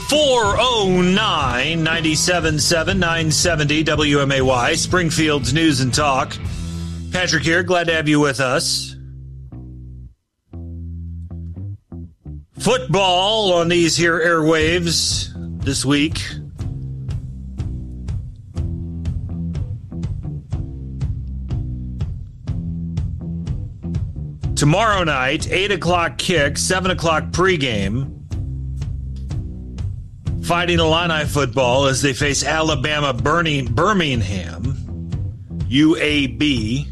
409 97.7 970 WMAY, Springfield's News and Talk. Patrick here, glad to have you with us. Football on these here airwaves this week. Tomorrow night, 8 o'clock kick, 7 o'clock pregame. Fighting Illini football as they face Alabama Birmingham, UAB.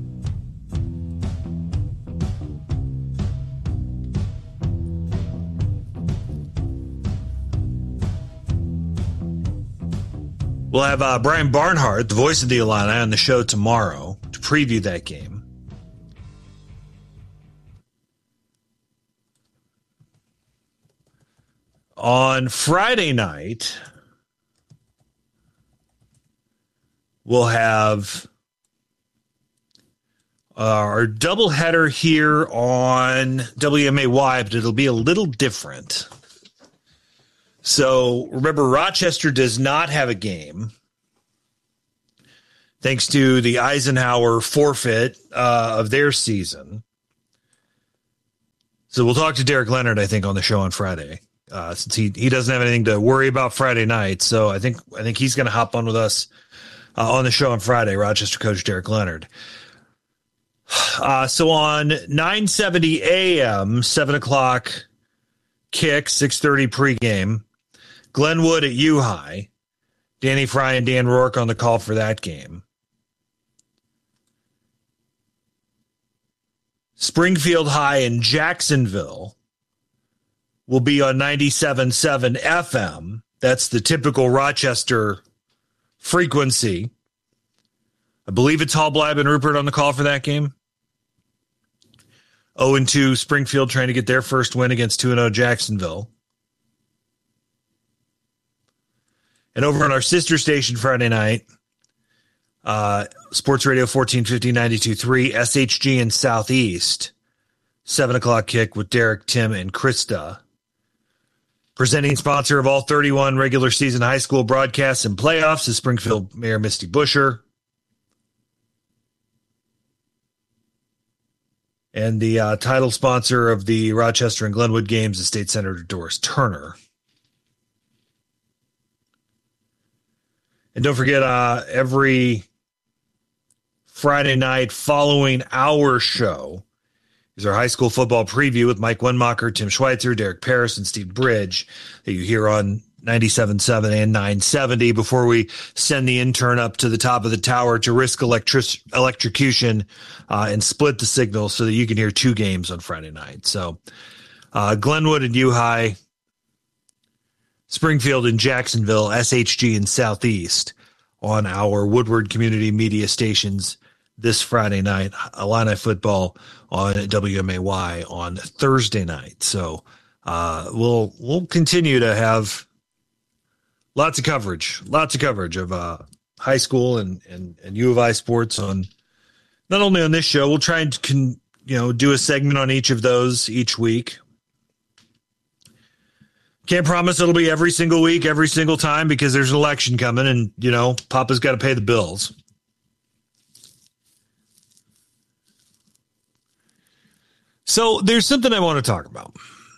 We'll have Brian Barnhart, the voice of the Illini, on the show tomorrow to preview that game. On Friday night, we'll have our doubleheader here on WMAY, but it'll be a little different. So remember, Rochester does not have a game thanks to the Eisenhower forfeit of their season. So we'll talk to Derek Leonard, I think, on the show on Friday. Since he doesn't have anything to worry about Friday night. So I think he's going to hop on with us on the show on Friday, Rochester coach Derek Leonard. So on 970 AM, 7 o'clock kick, 6:30 pregame, Glenwood at U-High. Danny Fry and Dan Rourke on the call for that game. Springfield High and Jacksonville will be on 97.7 FM. That's the typical Rochester frequency. I believe it's Hall, Bleib, and Rupert on the call for that game. 0-2 Springfield trying to get their first win against 2-0 Jacksonville. And over on our sister station Friday night, Sports Radio 1450 92.3, SHG in Southeast, 7 o'clock kick with Derek, Tim, and Krista. Presenting sponsor of all 31 regular season high school broadcasts and playoffs is Springfield Mayor Misty Buscher. And the title sponsor of the Rochester and Glenwood games is State Senator Doris Turner. And don't forget, every Friday night following our show is our high school football preview with Mike Wenmacher, Tim Schweitzer, Derek Paris, and Steve Bridge that you hear on 97.7 and 970 before we send the intern up to the top of the tower to risk electrocution and split the signal so that you can hear two games on Friday night. So Glenwood and U-High, Springfield and Jacksonville, SHG and Southeast on our Woodward Community Media stations this Friday night. Illini football on WMAY on Thursday night. So we'll continue to have lots of coverage of high school and U of I sports on not only on this show. We'll try and do a segment on each of those each week. Can't promise it'll be every single week, every single time, because there's an election coming and, Papa's got to pay the bills. So there's something I want to talk about.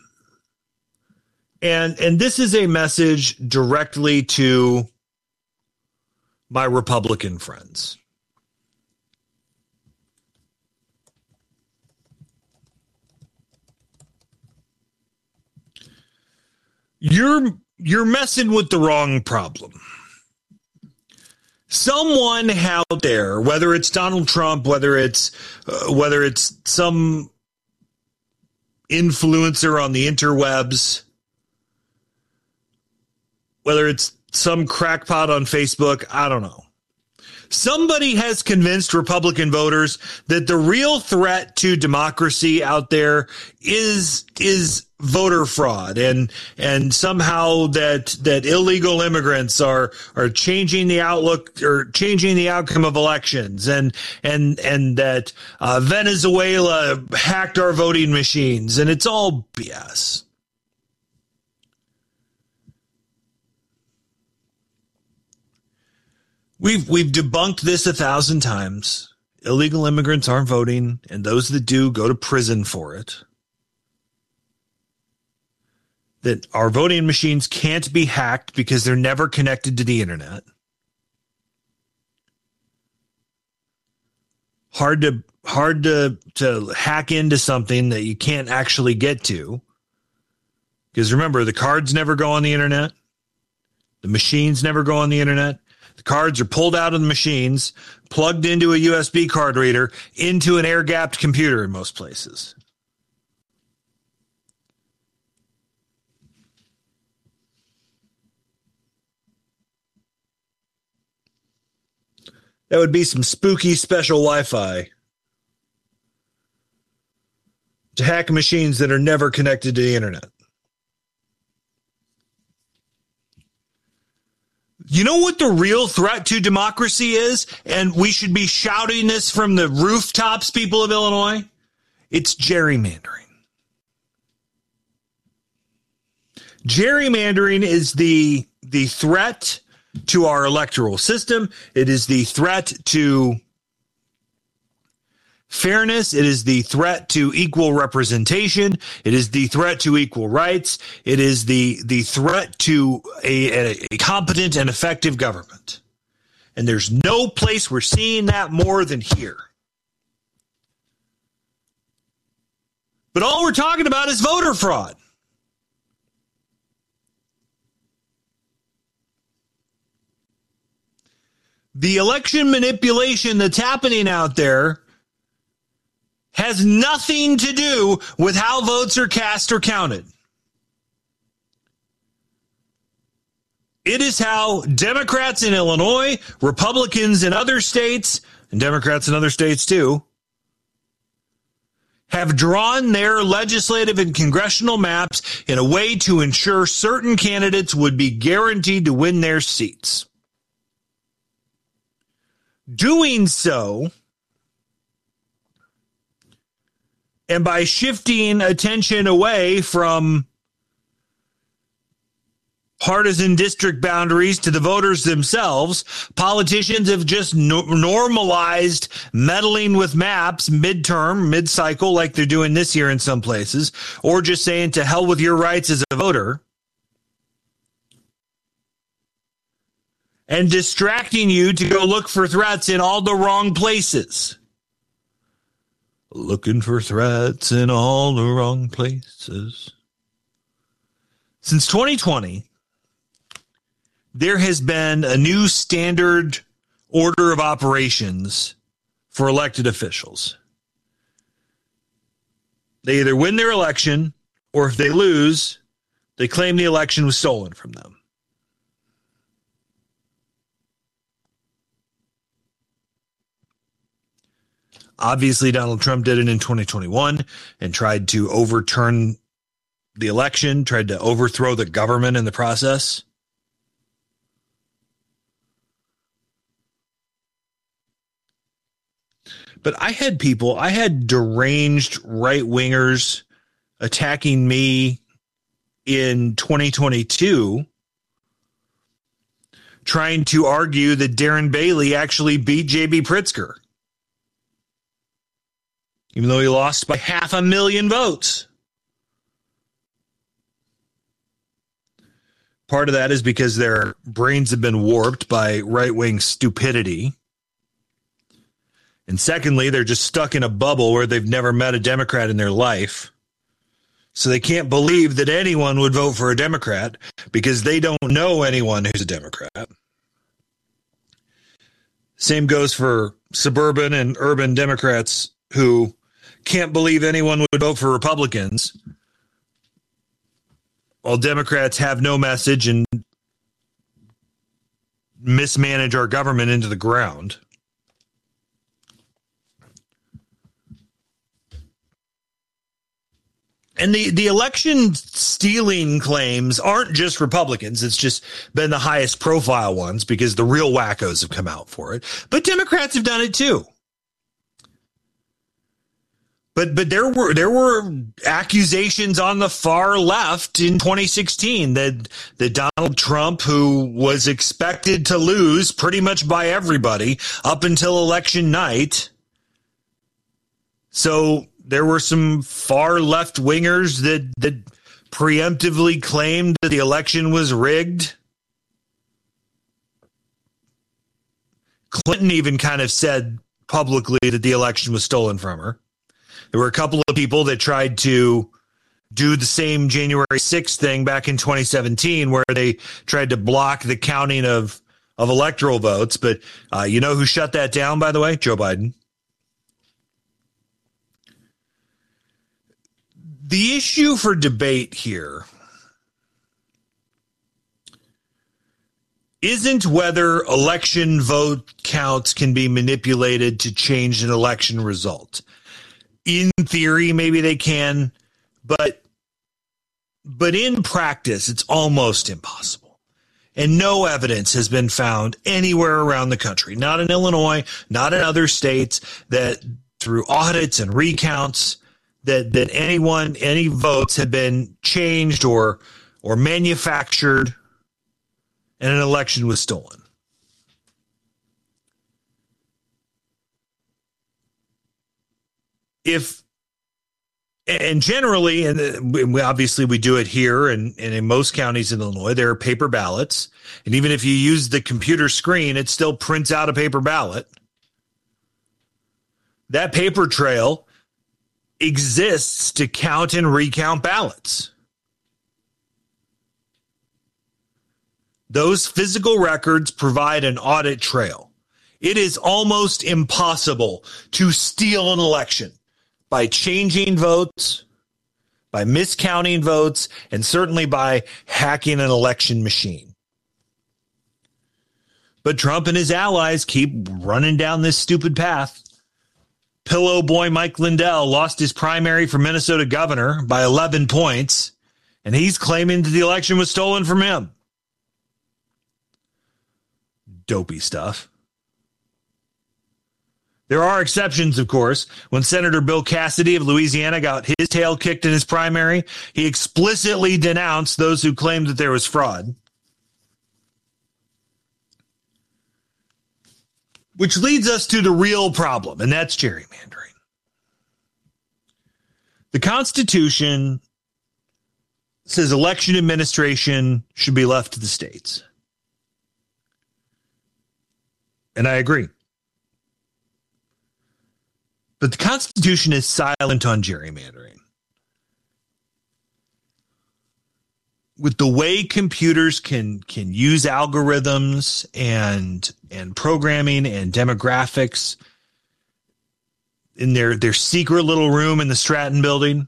And this is a message directly to my Republican friends. You're messing with the wrong problem. Someone out there, whether it's Donald Trump, whether it's some influencer on the interwebs, whether it's some crackpot on Facebook, I don't know. Somebody has convinced Republican voters that the real threat to democracy out there is voter fraud and somehow that illegal immigrants are changing the outlook or changing the outcome of elections and that Venezuela hacked our voting machines, and it's all BS. We've debunked this 1,000 times. Illegal immigrants aren't voting, and those that do go to prison for it. That our voting machines can't be hacked because they're never connected to the internet. Hard to hack into something that you can't actually get to. Because remember, the cards never go on the internet. The machines never go on the internet. The cards are pulled out of the machines, plugged into a USB card reader, into an air-gapped computer in most places. That would be some spooky special Wi-Fi to hack machines that are never connected to the internet. You know what the real threat to democracy is? And we should be shouting this from the rooftops, people of Illinois. It's gerrymandering. Gerrymandering is the threat to our electoral system. It is the threat to fairness. It is the threat to equal representation. It is the threat to equal rights. It is the threat to a competent and effective government. And there's no place we're seeing that more than here. But all we're talking about is voter fraud. The election manipulation that's happening out there has nothing to do with how votes are cast or counted. It is how Democrats in Illinois, Republicans in other states, and Democrats in other states too, have drawn their legislative and congressional maps in a way to ensure certain candidates would be guaranteed to win their seats. Doing so, and by shifting attention away from partisan district boundaries to the voters themselves, politicians have just normalized meddling with maps midterm, mid-cycle, like they're doing this year in some places, or just saying to hell with your rights as a voter, and distracting you to go look for threats in all the wrong places. Looking for threats in all the wrong places. Since 2020, there has been a new standard order of operations for elected officials. They either win their election, or if they lose, they claim the election was stolen from them. Obviously, Donald Trump did it in 2021 and tried to overturn the election, tried to overthrow the government in the process. But I had deranged right-wingers attacking me in 2022, trying to argue that Darren Bailey actually beat J.B. Pritzker, even though he lost by 500,000 votes. Part of that is because their brains have been warped by right-wing stupidity. And secondly, they're just stuck in a bubble where they've never met a Democrat in their life. So they can't believe that anyone would vote for a Democrat because they don't know anyone who's a Democrat. Same goes for suburban and urban Democrats who can't believe anyone would vote for Republicans, while Democrats have no message and mismanage our government into the ground. And the election stealing claims aren't just Republicans. It's just been the highest profile ones because the real wackos have come out for it. But Democrats have done it too. But there were accusations on the far left in 2016 that Donald Trump, who was expected to lose pretty much by everybody up until election night. So there were some far left wingers that preemptively claimed that the election was rigged. Clinton even kind of said publicly that the election was stolen from her. There were a couple of people that tried to do the same January 6th thing back in 2017, where they tried to block the counting of electoral votes. But you know who shut that down, by the way? Joe Biden. The issue for debate here isn't whether election vote counts can be manipulated to change an election result. In theory, maybe they can, but in practice, it's almost impossible. And no evidence has been found anywhere around the country, not in Illinois, not in other states, that through audits and recounts that any votes had been changed or manufactured and an election was stolen. And generally, and we obviously we do it here and in most counties in Illinois, there are paper ballots. And even if you use the computer screen, it still prints out a paper ballot. That paper trail exists to count and recount ballots. Those physical records provide an audit trail. It is almost impossible to steal an election by changing votes, by miscounting votes, and certainly by hacking an election machine. But Trump and his allies keep running down this stupid path. Pillow boy Mike Lindell lost his primary for Minnesota governor by 11 points, and he's claiming that the election was stolen from him. Dopey stuff. There are exceptions, of course. When Senator Bill Cassidy of Louisiana got his tail kicked in his primary, he explicitly denounced those who claimed that there was fraud. Which leads us to the real problem, and that's gerrymandering. The Constitution says election administration should be left to the states. And I agree. But the Constitution is silent on gerrymandering. With the way computers can use algorithms and programming and demographics in their secret little room in the Stratton building,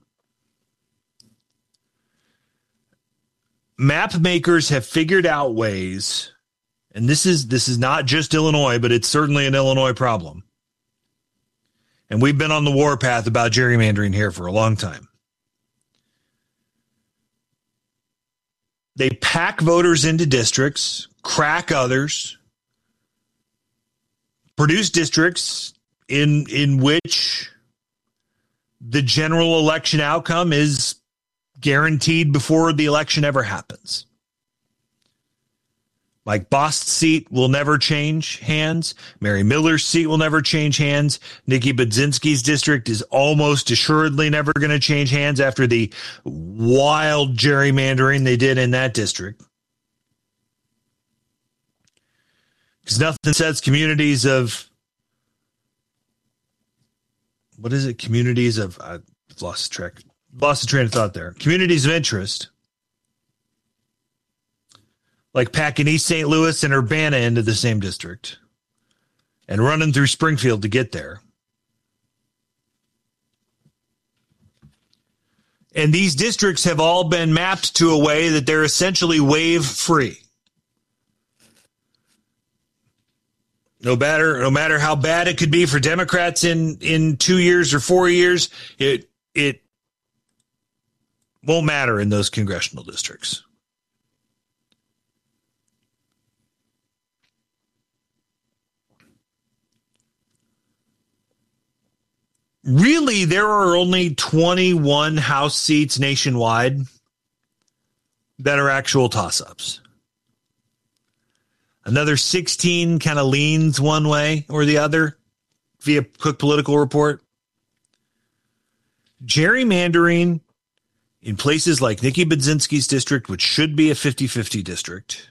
map makers have figured out ways, and this is not just Illinois, but it's certainly an Illinois problem. And we've been on the warpath about gerrymandering here for a long time. They pack voters into districts, crack others, produce districts in which the general election outcome is guaranteed before the election ever happens. Mike Bost's seat will never change hands. Mary Miller's seat will never change hands. Nikki Budzinski's district is almost assuredly never going to change hands after the wild gerrymandering they did in that district. Because nothing says communities of, what is it? Communities of, I've lost the train of thought there. Communities of interest. Like packing East St. Louis and Urbana into the same district and running through Springfield to get there. And these districts have all been mapped to a way that they're essentially wave free. No matter how bad it could be for Democrats in 2 years or 4 years, it won't matter in those congressional districts. really, there are only 21 House seats nationwide that are actual toss-ups. Another 16 kind of leans one way or the other via Cook Political Report. Gerrymandering in places like Nikki Budzinski's district, which should be a 50-50 district,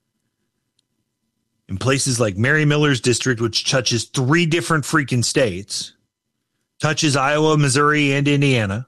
in places like Mary Miller's district, which touches 3 different freaking states, touches Iowa, Missouri, and Indiana.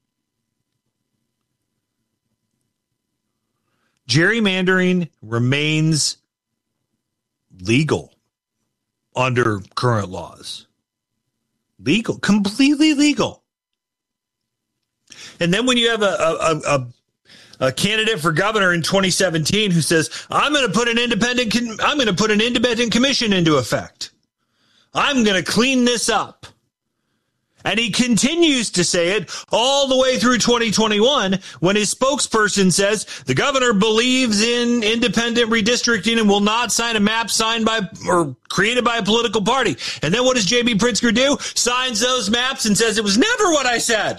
Gerrymandering remains legal under current laws. Legal, completely legal. And then when you have a candidate for governor in 2017 who says, I'm going to put an independent commission into effect. I'm going to clean this up. And he continues to say it all the way through 2021 when his spokesperson says the governor believes in independent redistricting and will not sign a map signed by or created by a political party. And then what does J.B. Pritzker do? Signs those maps and says it was never what I said.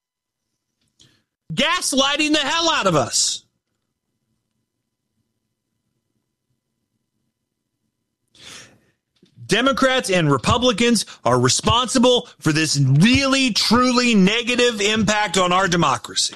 Gaslighting the hell out of us. Democrats and Republicans are responsible for this really, truly negative impact on our democracy.